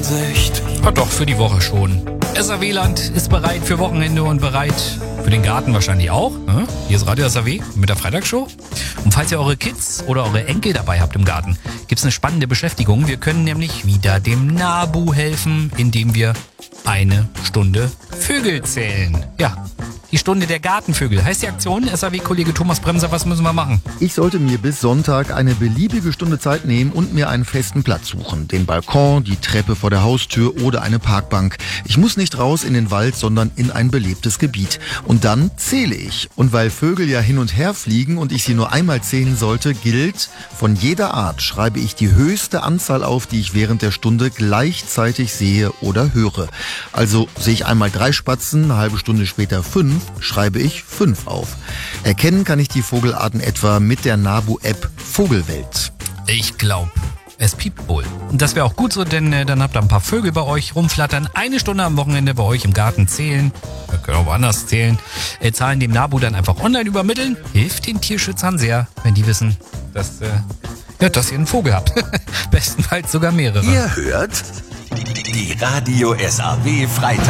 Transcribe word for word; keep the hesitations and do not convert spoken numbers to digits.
Ansicht. Ja, doch, für die Woche schon. S A W-Land ist bereit für Wochenende und bereit für den Garten wahrscheinlich auch. Ne? Hier ist Radio S A W mit der Freitagsshow. Und falls ihr eure Kids oder eure Enkel dabei habt im Garten, gibt's eine spannende Beschäftigung. Wir können nämlich wieder dem Nabu helfen, indem wir eine Stunde Vögel zählen. Ja, die Stunde der Gartenvögel. Heißt die Aktion, S A W-Kollege Thomas Bremser, was müssen wir machen? Ich sollte mir bis Sonntag eine beliebige Stunde Zeit nehmen und mir einen festen Platz suchen. Den Balkon, die Treppe vor der Haustür oder eine Parkbank. Ich muss nicht raus in den Wald, sondern in ein belebtes Gebiet. Und dann zähle ich. Und weil Vögel ja hin und her fliegen und ich sie nur einmal zählen sollte, gilt, von jeder Art schreibe ich die höchste Anzahl auf, die ich während der Stunde gleichzeitig sehe oder höre. Also sehe ich einmal drei Spatzen, eine halbe Stunde später fünf, schreibe ich fünf auf. Erkennen kann ich die Vogelarten etwa mit der Nabu-App Vogelwelt. Ich glaube, es piept wohl. Und das wäre auch gut so, denn äh, dann habt ihr ein paar Vögel bei euch rumflattern. Eine Stunde am Wochenende bei euch im Garten zählen. Wir können auch woanders zählen. Äh, Zahlen dem Nabu dann einfach online übermitteln. Hilft den Tierschützern sehr, wenn die wissen, dass, äh, ja, dass ihr einen Vogel habt. Bestenfalls sogar mehrere. Ihr hört die Radio S A W Freitag.